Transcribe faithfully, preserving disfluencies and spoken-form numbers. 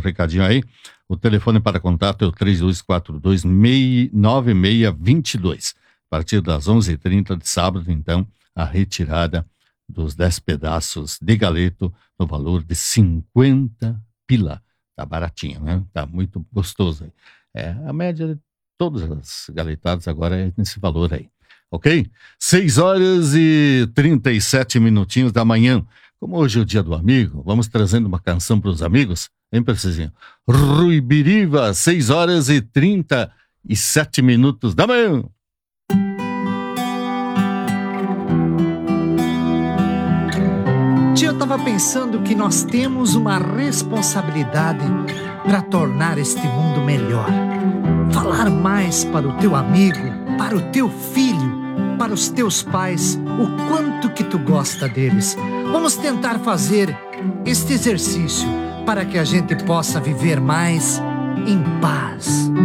recadinho aí. O telefone para contato é o três dois quatro dois, nove seis dois dois. A partir das onze e trinta de sábado, então, a retirada dos dez pedaços de galeto no valor de cinquenta pila. Tá baratinho, né? Tá muito gostoso aí. É, a média de todas as galetadas agora é nesse valor aí. Ok? seis horas e trinta e sete minutinhos da manhã. Como hoje é o dia do amigo, vamos trazendo uma canção para os amigos, hein, Precisinho? Ruibiriva, seis horas e trinta e sete minutos da manhã. Tia, eu tava pensando que nós temos uma responsabilidade para tornar este mundo melhor. Falar mais para o teu amigo, para o teu filho, para os teus pais, o quanto que tu gosta deles. Vamos tentar fazer este exercício para que a gente possa viver mais em paz.